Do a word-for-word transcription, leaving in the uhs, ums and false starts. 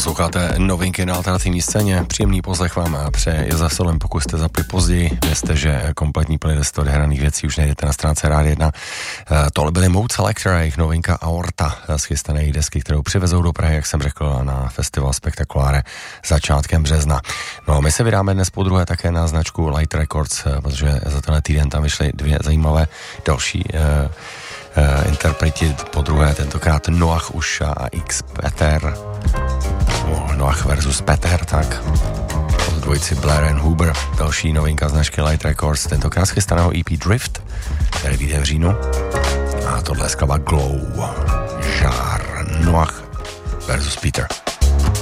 Posloucháte novinky na alternativní scéně. Příjemný poslech vám přeje Josef Solem. Pokud jste zapli později, vězte, že kompletní playlist odehraných věcí už najdete na stránce Rádia jedna. Tohle byly Mood Selector a jejich novinka Aorta z chystané desky, kterou přivezou do Prahy, jak jsem řekl, na festival Spektakuláre začátkem března. No a my se vydáme dnes podruhé také na značku Light Records, protože za tenhle týden tam vyšly dvě zajímavé další uh, Uh, interpreti, po druhé tentokrát Noah Usha a X Peter. Oh, Noah versus Peter, tak od dvojici Blair and Huber. Další novinka značky Light Records, tentokrát chystaného E P Drift, který vyjde v říjnu. A tohle je skladba Glow. Žár. Noah versus Peter.